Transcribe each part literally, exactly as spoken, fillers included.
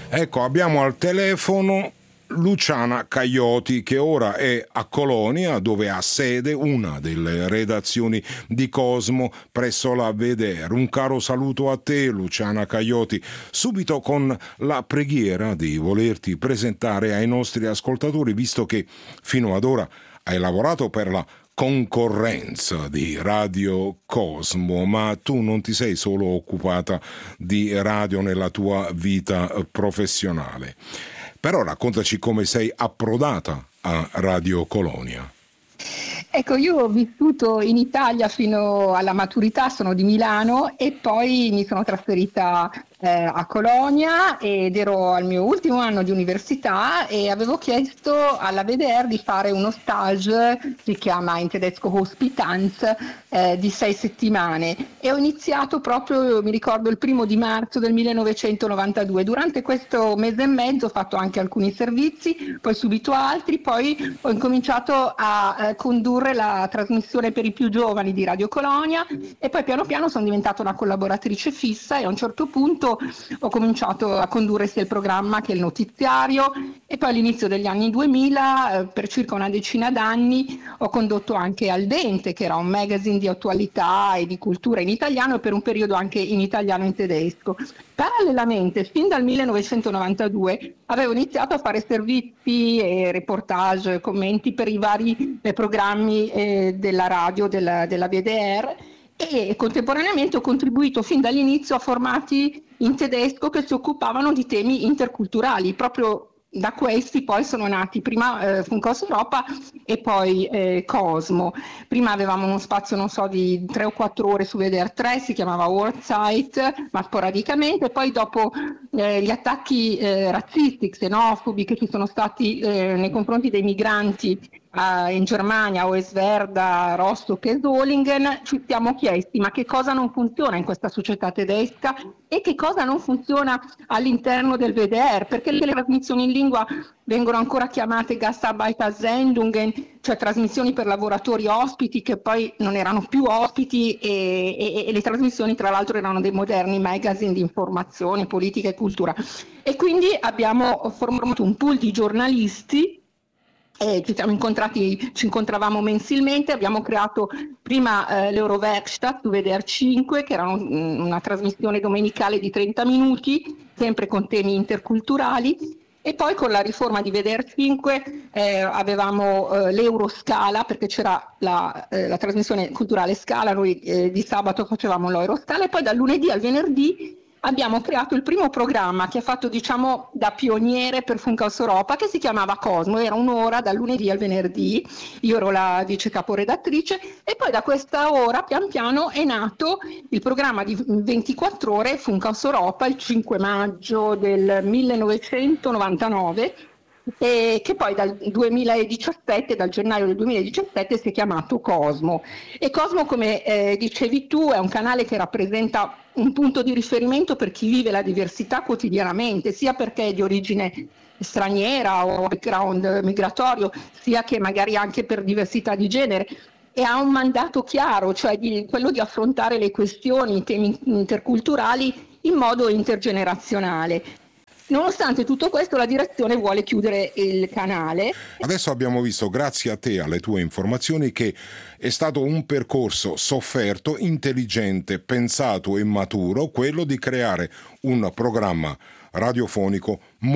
Ecco, abbiamo al telefono Luciana Caioti, che ora è a Colonia, dove ha sede una delle redazioni di Cosmo presso la Vedere. Un caro saluto a te, Luciana Caioti, subito con la preghiera di volerti presentare ai nostri ascoltatori, visto che fino ad ora hai lavorato per la concorrenza di Radio Cosmo, ma tu non ti sei solo occupata di radio nella tua vita professionale. Però raccontaci come sei approdata a Radio Colonia. Ecco, io ho vissuto in Italia fino alla maturità, sono di Milano e poi mi sono trasferita eh, a Colonia ed ero al mio ultimo anno di università e avevo chiesto alla V D R di fare uno stage, si chiama in tedesco Hospitanz, eh, di sei settimane e ho iniziato proprio, mi ricordo, il primo di marzo del millenovecentonovantadue. Durante questo mese e mezzo ho fatto anche alcuni servizi, poi subito altri, poi ho incominciato a eh, condurre la trasmissione per i più giovani di Radio Colonia e poi piano piano sono diventata una collaboratrice fissa e a un certo punto ho cominciato a condurre sia il programma che il notiziario e poi all'inizio degli anni duemila, eh, per circa una decina d'anni, ho condotto anche Al Dente, che era un magazine di attualità e di cultura in italiano e per un periodo anche in italiano e in tedesco. Parallelamente, fin dal millenovecentonovantadue, avevo iniziato a fare servizi e reportage, commenti per i vari eh, programmi eh, della radio, della, della V D R e contemporaneamente ho contribuito fin dall'inizio a formati in tedesco che si occupavano di temi interculturali. Proprio da questi poi sono nati prima eh, Funkhaus Europa e poi eh, Cosmo. Prima avevamo uno spazio, non so, di tre o quattro ore su V D R tre, si chiamava World, ma sporadicamente. Poi dopo eh, gli attacchi eh, razzisti, xenofobi che ci sono stati eh, nei confronti dei migranti Uh, in Germania, Oerswerda, Rostock e Solingen, ci siamo chiesti ma che cosa non funziona in questa società tedesca e che cosa non funziona all'interno del V D R, perché le trasmissioni in lingua vengono ancora chiamate Gastarbeitersendungen, cioè trasmissioni per lavoratori ospiti che poi non erano più ospiti e, e, e le trasmissioni tra l'altro erano dei moderni magazine di informazione, politica e cultura. E quindi abbiamo formato un pool di giornalisti. Eh, ci siamo incontrati, ci incontravamo mensilmente, abbiamo creato prima eh, l'Eurowerkstatt su V D R cinque, che era un, una trasmissione domenicale di trenta minuti, sempre con temi interculturali, e poi con la riforma di V D R cinque eh, avevamo eh, l'Euroscala, perché c'era la, eh, la trasmissione culturale Scala, noi eh, di sabato facevamo l'Euroscala, e poi dal lunedì al venerdì abbiamo creato il primo programma che ha fatto, diciamo, da pioniere per Funkhaus Europa, che si chiamava Cosmo, era un'ora dal lunedì al venerdì, io ero la vice caporedattrice e poi da questa ora pian piano è nato il programma di ventiquattro ore Funkhaus Europa il cinque maggio del millenovecentonovantanove e che poi dal duemiladiciassette, dal gennaio del duemiladiciassette si è chiamato Cosmo. E Cosmo, come eh, dicevi tu, è un canale che rappresenta un punto di riferimento per chi vive la diversità quotidianamente, sia perché è di origine straniera o background migratorio, sia che magari anche per diversità di genere, e ha un mandato chiaro, cioè di, quello di affrontare le questioni, i temi interculturali in modo intergenerazionale. Nonostante tutto questo, la direzione vuole chiudere il canale. Adesso abbiamo visto, grazie a te, alle tue informazioni, che è stato un percorso sofferto, intelligente, pensato e maturo, quello di creare un programma radiofonico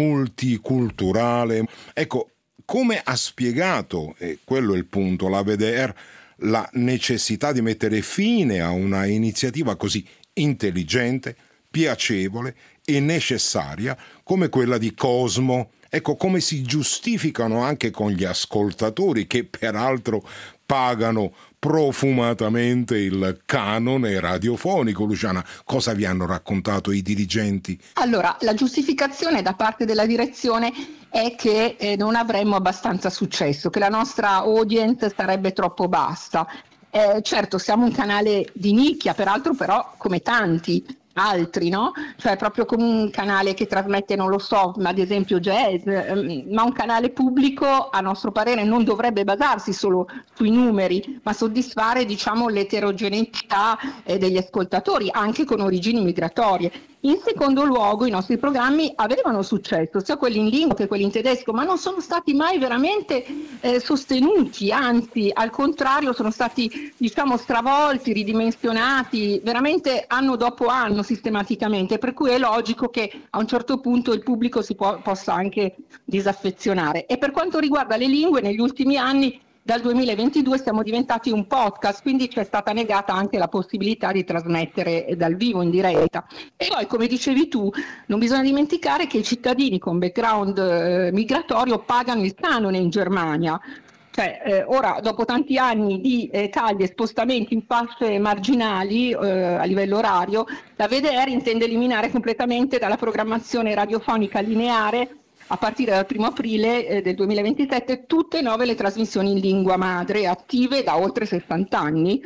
multiculturale. Ecco, come ha spiegato, e quello è il punto, la V D R, la necessità di mettere fine a una iniziativa così intelligente, piacevole e necessaria come quella di Cosmo. Ecco, come si giustificano anche con gli ascoltatori, che peraltro pagano profumatamente il canone radiofonico. Luciana, cosa vi hanno raccontato i dirigenti? Allora, la giustificazione da parte della direzione è che eh, non avremmo abbastanza successo, che la nostra audience sarebbe troppo bassa. Eh, certo, siamo un canale di nicchia, peraltro però come tanti altri, no? Cioè proprio come un canale che trasmette, non lo so, ma ad esempio jazz, ehm, ma un canale pubblico a nostro parere non dovrebbe basarsi solo sui numeri, ma soddisfare, diciamo, l'eterogeneità eh, degli ascoltatori, anche con origini migratorie. In secondo luogo, i nostri programmi avevano successo, sia quelli in lingua che quelli in tedesco, ma non sono stati mai veramente eh, sostenuti, anzi, al contrario, sono stati, diciamo, stravolti, ridimensionati, veramente anno dopo anno sistematicamente, per cui è logico che a un certo punto il pubblico si può, possa anche disaffezionare. E per quanto riguarda le lingue, negli ultimi anni, dal duemilaventidue siamo diventati un podcast, quindi ci è stata negata anche la possibilità di trasmettere dal vivo in diretta. E poi, come dicevi tu, non bisogna dimenticare che i cittadini con background eh, migratorio pagano il canone in Germania. Cioè, eh, ora, dopo tanti anni di eh, tagli e spostamenti in fasce marginali eh, a livello orario, la V D R intende eliminare completamente dalla programmazione radiofonica lineare, a partire dal primo aprile eh, del duemilaventisette, tutte e nove le trasmissioni in lingua madre attive da oltre sessanta anni.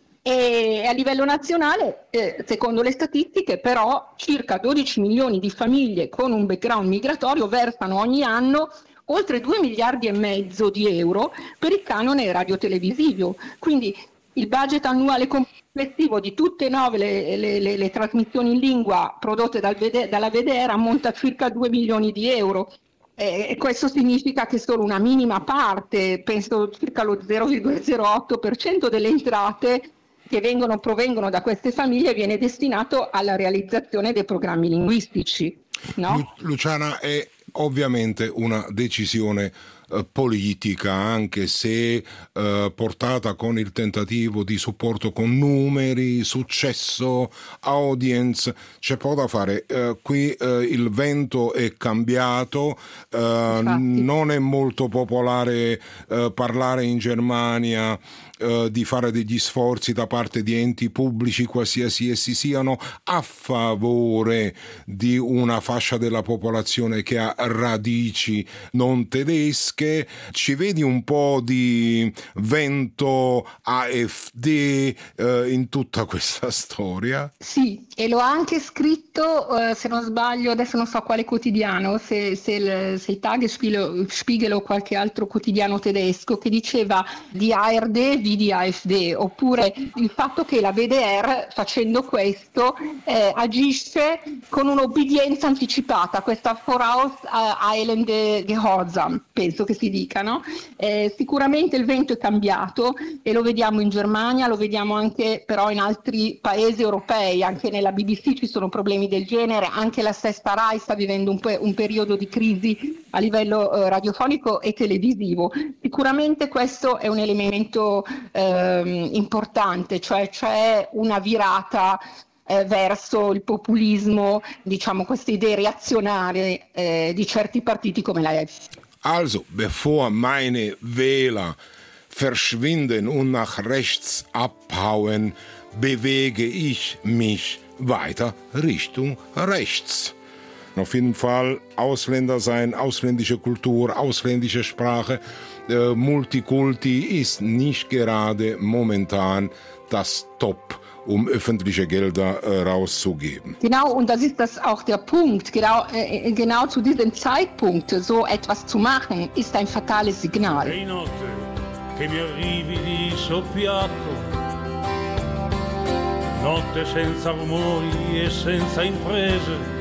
E a livello nazionale, eh, secondo le statistiche, però, circa dodici milioni di famiglie con un background migratorio versano ogni anno oltre due miliardi e mezzo di euro per il canone radiotelevisivo. Quindi il budget annuale complessivo di tutte e nove le, le, le, le trasmissioni in lingua prodotte dal V D, dalla V D R ammonta a circa due milioni di euro. Eh, e questo significa che solo una minima parte, penso circa lo zero virgola zero otto per cento delle entrate che vengono, provengono da queste famiglie viene destinato alla realizzazione dei programmi linguistici. No? Luciana, è ovviamente una decisione eh, politica, anche se eh, portata con il tentativo di supporto con numeri, successo, audience, c'è poco da fare. Eh, qui eh, il vento è cambiato, eh, non è molto popolare eh, parlare in Germania Uh, di fare degli sforzi da parte di enti pubblici, qualsiasi essi siano, a favore di una fascia della popolazione che ha radici non tedesche. Ci vedi un po' di vento A F D uh, in tutta questa storia? Sì, e l'ho anche scritto, uh, se non sbaglio, adesso non so quale quotidiano, se, se il, se il Tagesspiegel Spiegel o qualche altro quotidiano tedesco, che diceva di A R D di A F D, oppure il fatto che la V D R, facendo questo, eh, agisce con un'obbedienza anticipata, questa Vorauseilende Gehorsam, penso che si dica, no? Eh, sicuramente il vento è cambiato e lo vediamo in Germania, lo vediamo anche però in altri paesi europei, anche nella B B C ci sono problemi del genere, anche la stessa Rai sta vivendo un, pe- un periodo di crisi a livello eh, radiofonico e televisivo. Sicuramente questo è un elemento eh, importante, cioè c'è una virata eh, verso il populismo, diciamo queste idee reazionarie eh, di certi partiti come la F. Also, bevor meine Wähler verschwinden und nach rechts abhauen, bewege ich mich weiter Richtung rechts. Auf jeden Fall Ausländer sein, ausländische Kultur, ausländische Sprache, äh, Multikulti ist nicht gerade momentan das Top, um öffentliche Gelder äh, rauszugeben. Genau, und das ist das auch der Punkt. Genau, äh, genau zu diesem Zeitpunkt so etwas zu machen, ist ein fatales Signal. E notte che mi arrivi di soppiatto, notte senza rumori e senza imprese,